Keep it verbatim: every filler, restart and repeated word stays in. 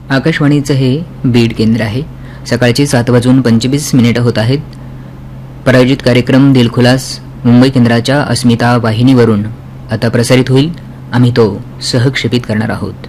आकाशवाणीचं हे बीड केंद्र आहे. सकाळचे सात वाजून पंचवीस मिनिटं होत आहेत. प्रायोजित कार्यक्रम दिलखुलास मुंबई केंद्राच्या अस्मिता वाहिनीवरून आता प्रसारित होईल. आम्ही तो सहक्षेपित करणार आहोत.